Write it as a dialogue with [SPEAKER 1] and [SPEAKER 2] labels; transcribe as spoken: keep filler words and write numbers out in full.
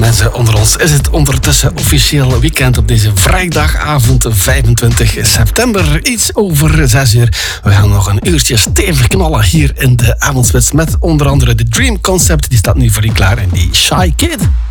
[SPEAKER 1] mensen onder ons is het ondertussen officieel weekend op deze vrijdagavond vijfentwintig september. Iets over zes uur. We gaan nog een uurtje stevig knallen hier in de avondspits met onder andere de Dream Concept. Die staat nu voor je klaar en die Shy Kid.